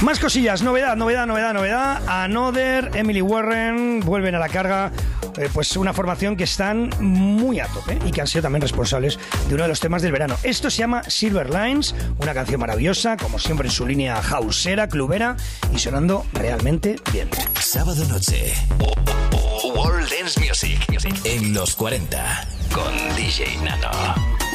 Más cosillas, novedad. Another, Emily Warren vuelven a la carga. Pues una formación que están muy a tope y que han sido también responsables de uno de los temas del verano. Esto se llama Silver Lines, una canción maravillosa, como siempre en su línea houseera, clubera y sonando realmente bien. Sábado noche, World Dance Music en los 40 con DJ Nano.